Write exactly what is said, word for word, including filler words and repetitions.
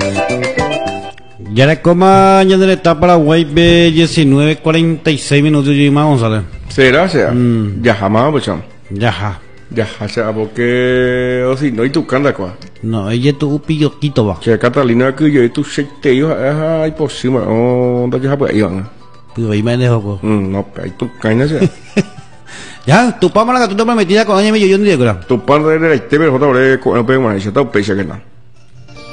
Ya le coma ya de la etapa Paraguay B diecinueve cuarenta y seis minutos y más González. ¿Será? ¿Será? Mm. Ya jamás, pues, chamo. Ya ja. Ya, o sea, porque... O si no, y tu canda, quoi. No, ella tu pilloquito va. Que Catalina, que yo y tu shake yo, es imposible. Oh, no, ya, pues, ahí van. Pero ahí me dejo, pues. Mm, no, ahí tu caña, sea. Ya, tu pama la que tú te prometida con año millón de euros. Tu padre era el tema, pero otra vez, no podemos decir, está un peixe que no.